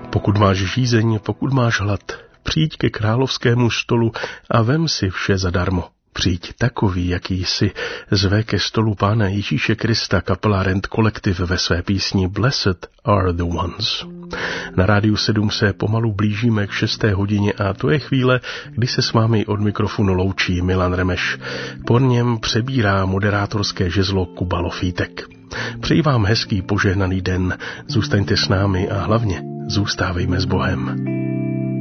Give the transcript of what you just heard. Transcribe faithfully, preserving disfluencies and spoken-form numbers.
Pokud máš žízeň, pokud máš hlad, přijď ke královskému stolu a vem si vše zadarmo. Přijď takový, jaký jsi, zve ke stolu Pána Ježíše Krista kapela Rent Collective ve své písni Blessed are the ones. Na Rádiu sedm se pomalu blížíme k šesté hodině a to je chvíle, kdy se s vámi od mikrofonu loučí Milan Remeš. Po něm přebírá moderátorské žezlo Kuba Lofítek. Přeji vám hezký požehnaný den, zůstaňte s námi a hlavně zůstávejme s Bohem.